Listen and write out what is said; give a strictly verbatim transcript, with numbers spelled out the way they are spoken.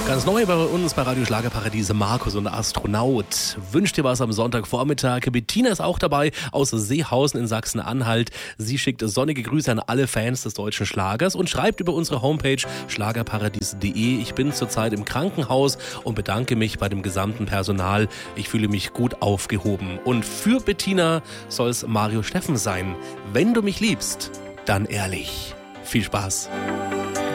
Ganz neu bei uns bei Radio Schlagerparadiese, Markus und der Astronaut. Wünscht dir was am Sonntagvormittag. Bettina ist auch dabei aus Seehausen in Sachsen-Anhalt. Sie schickt sonnige Grüße an alle Fans des deutschen Schlagers und schreibt über unsere Homepage schlagerparadies punkt de. Ich bin zurzeit im Krankenhaus und bedanke mich bei dem gesamten Personal. Ich fühle mich gut aufgehoben. Und für Bettina soll es Mario Steffen sein. Wenn du mich liebst, dann ehrlich. Viel Spaß.